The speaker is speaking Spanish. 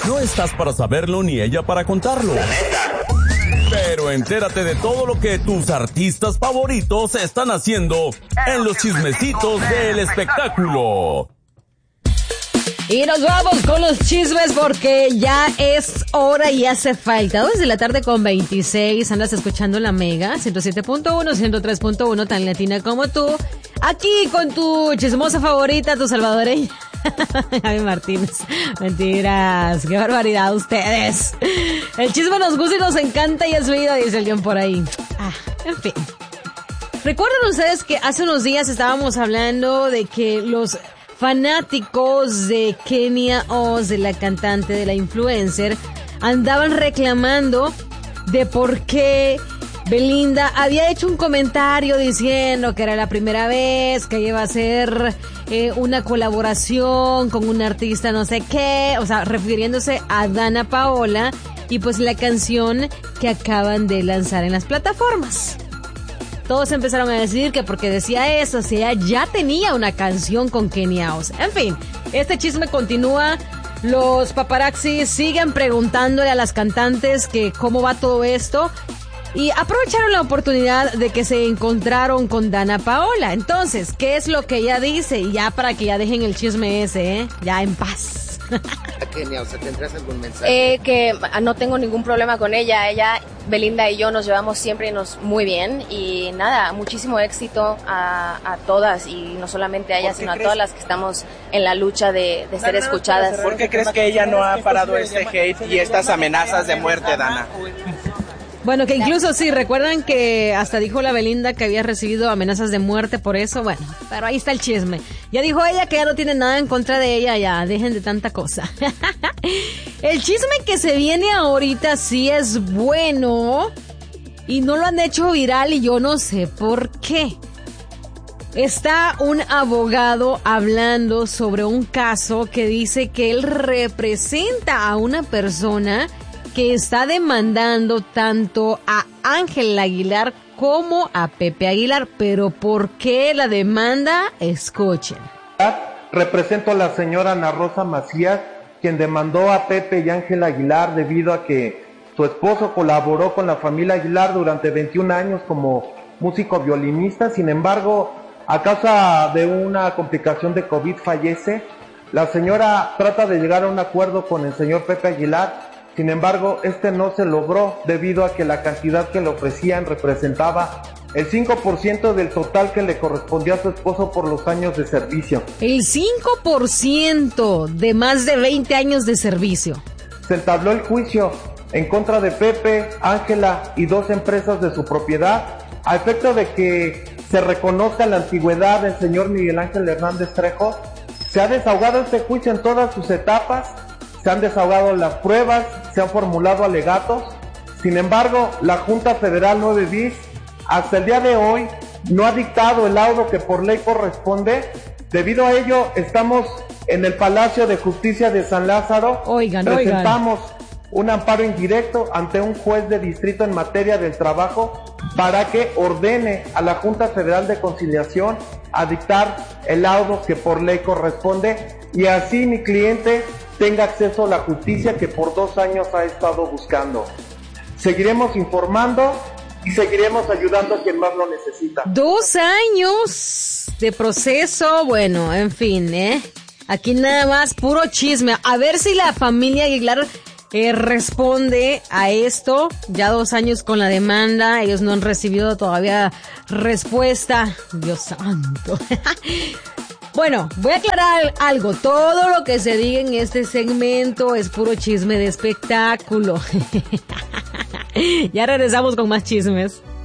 No estás para saberlo ni ella para contarlo. La neta. Pero entérate de todo lo que tus artistas favoritos están haciendo en los chismecitos del espectáculo. Y nos vamos con los chismes porque ya es hora y hace falta. 2:26 andas escuchando la Mega 107.1, 103.1, tan latina como tú. Aquí con tu chismosa favorita, tu salvadoreña, Javi Martínez. Mentiras, qué barbaridad ustedes. El chisme nos gusta y nos encanta y es vida, dice alguien por ahí. En fin. ¿Recuerdan ustedes que hace unos días estábamos hablando de que los fanáticos de Kenia Oz, de la cantante, de la influencer, andaban reclamando de por qué Belinda había hecho un comentario diciendo que era la primera vez que iba a hacer una colaboración con un artista no sé qué, o sea, refiriéndose a Dana Paola y pues la canción que acaban de lanzar en las plataformas? Todos empezaron a decir que porque decía eso, si ella ya tenía una canción con Kenia Oz. En fin, este chisme continúa. Los paparazzis siguen preguntándole a las cantantes que cómo va todo esto. Y aprovecharon la oportunidad de que se encontraron con Dana Paola. Entonces, ¿qué es lo que ella dice? Y ya para que ya dejen el chisme ese, ya en paz. Kenia, o sea, ¿tendrás algún mensaje? Que no tengo ningún problema con ella. Ella, Belinda y yo nos llevamos siempre muy bien. Y nada, muchísimo éxito a todas. Y no solamente a ella, sino a todas las que estamos en la lucha de ser escuchadas. ¿Por qué crees que ella no ha parado este hate y estas amenazas de muerte, Dana? Bueno, que incluso sí, recuerdan que hasta dijo la Belinda que había recibido amenazas de muerte por eso, bueno, pero ahí está el chisme. Ya dijo ella que ya no tiene nada en contra de ella, ya, dejen de tanta cosa. El chisme que se viene ahorita sí es bueno y no lo han hecho viral y yo no sé por qué. Está un abogado hablando sobre un caso que dice que él representa a una persona que está demandando tanto a Ángel Aguilar como a Pepe Aguilar. ¿Pero por qué la demanda? Escuchen. Represento a la señora Ana Rosa Macías, quien demandó a Pepe y Ángel Aguilar debido a que su esposo colaboró con la familia Aguilar durante 21 años como músico violinista. Sin embargo, a causa de una complicación de COVID fallece. La señora trata de llegar a un acuerdo con el señor Pepe Aguilar. Sin embargo, este no se logró debido a que la cantidad que le ofrecían representaba el 5% del total que le correspondía a su esposo por los años de servicio. El 5% de más de 20 años de servicio. Se entabló el juicio en contra de Pepe, Ángela y 2 empresas de su propiedad, a efecto de que se reconozca la antigüedad del señor Miguel Ángel Hernández Trejo. Se ha desahogado este juicio en todas sus etapas. Se han desahogado las pruebas, se han formulado alegatos. Sin embargo, la Junta Federal 9 bis hasta el día de hoy no ha dictado el laudo que por ley corresponde. Debido a ello, estamos en el Palacio de Justicia de San Lázaro. Presentamos un amparo indirecto ante un juez de distrito en materia del trabajo para que ordene a la Junta Federal de Conciliación a dictar el laudo que por ley corresponde y así mi cliente tenga acceso a la justicia que por 2 años ha estado buscando. Seguiremos informando y seguiremos ayudando a quien más lo necesita. 2 años de proceso, bueno, en fin, aquí nada más puro chisme. A ver si la familia Aguilar responde a esto. Ya 2 años con la demanda, ellos no han recibido todavía respuesta. Dios santo. Bueno, voy a aclarar algo. Todo lo que se diga en este segmento es puro chisme de espectáculo. Ya regresamos con más chismes.